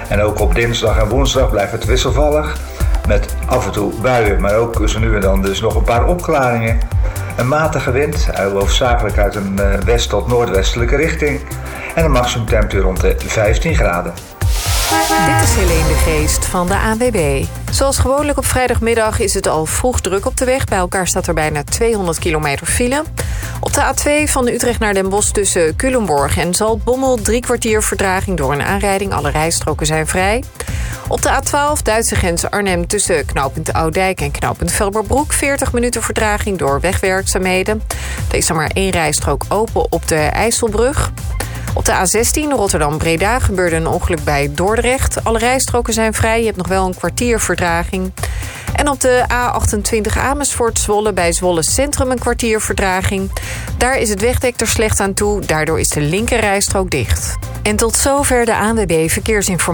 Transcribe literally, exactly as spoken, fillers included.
En ook op dinsdag en woensdag blijft het wisselvallig. Met af en toe buien, maar ook tussen nu en dan dus nog een paar opklaringen. Een matige wind, hoofdzakelijk uit een west- tot noordwestelijke richting. En een maximumtemperatuur rond de vijftien graden. Dit is Helene de Geest van de A N W B. Zoals gewoonlijk op vrijdagmiddag is het al vroeg druk op de weg. Bij elkaar staat er bijna tweehonderd kilometer file. Op de A twee van Utrecht naar Den Bosch tussen Culemborg en Zaltbommel... drie kwartier vertraging door een aanrijding. Alle rijstroken zijn vrij. Op de A twaalf Duitse grens Arnhem tussen knooppunt Oudijk en knooppunt Velperbroek... veertig minuten vertraging door wegwerkzaamheden. Er is er maar één rijstrook open op de IJsselbrug. Op de A zestien Rotterdam-Breda gebeurde een ongeluk bij Dordrecht. Alle rijstroken zijn vrij, je hebt nog wel een kwartier vertraging. En op de A achtentwintig Amersfoort-Zwolle bij Zwolle Centrum een kwartier vertraging. Daar is het wegdek er slecht aan toe, daardoor is de linker rijstrook dicht. En tot zover de A N W B Verkeersinformatie.